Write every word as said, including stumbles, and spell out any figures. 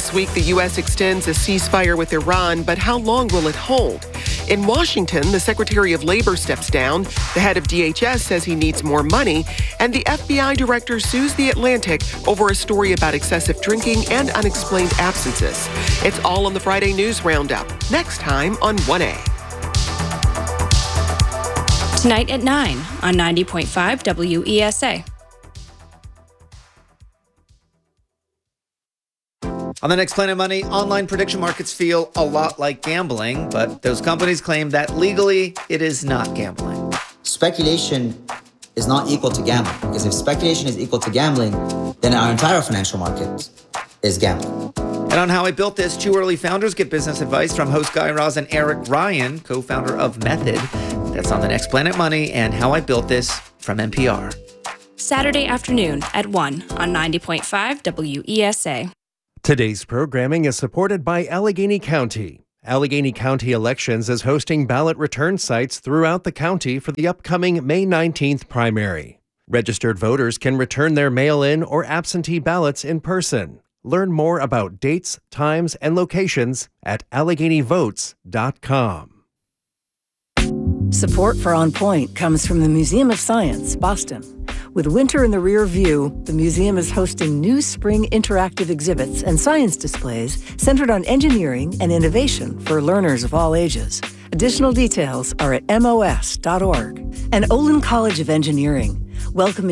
This week, the U S extends a ceasefire with Iran, but how long will it hold? In Washington, the Secretary of Labor steps down. The head of D H S says he needs more money. And the F B I director sues The Atlantic over a story about excessive drinking and unexplained absences. It's all on the Friday News Roundup. Next time on one A. Tonight at nine on ninety point five W E S A. On the next Planet Money, online prediction markets feel a lot like gambling, but those companies claim that legally it is not gambling. Speculation is not equal to gambling, because if speculation is equal to gambling, then our entire financial market is gambling. And on How I Built This, two early founders get business advice from host Guy Raz and Eric Ryan, co-founder of Method. That's on the next Planet Money and How I Built This from N P R. Saturday afternoon at one on ninety point five W E S A. Today's programming is supported by Allegheny County. Allegheny County Elections is hosting ballot return sites throughout the county for the upcoming May nineteenth primary. Registered voters can return their mail-in or absentee ballots in person. Learn more about dates, times, and locations at allegheny votes dot com. Support for On Point comes from the Museum of Science, Boston. With winter in the rear view, the museum is hosting new spring interactive exhibits and science displays centered on engineering and innovation for learners of all ages. Additional details are at M O S dot org. And Olin College of Engineering, welcoming